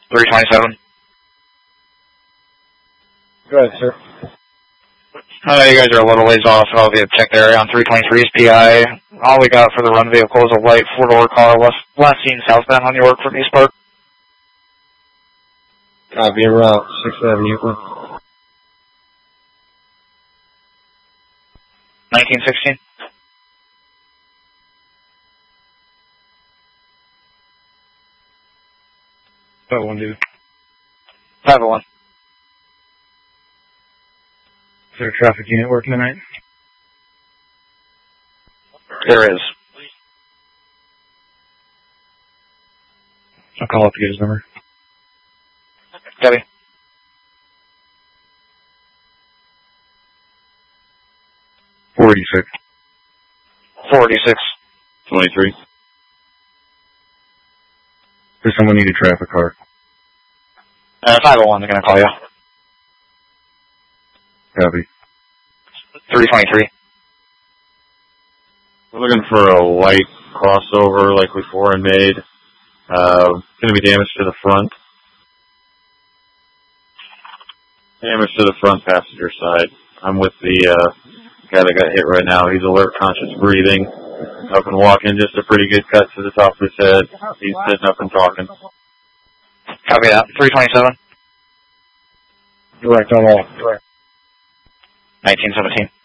327. Go ahead, sir. I know you guys are a little ways off, so I'll be able to check the area on 323's PI. All we got for the run vehicle is a white four-door car last seen southbound on York from East Park. Copy, route 6th Avenue, Euclid. 1916. That one, dude. 501. Is there a traffic unit working tonight? There is. I'll call up to get his number. Copy. $46. 46. 23. Does someone need a traffic car? 501 is going to call you. Copy. 323. We're looking for a white crossover like we foreign made. Going to be damage to the front. Damage to the front passenger side. I'm with the guy that got hit right now. He's alert, conscious breathing. Up and walking, just a pretty good cut to the top of his head. He's sitting up and talking. Copy that. 327. Direct on all. Direct. 1917.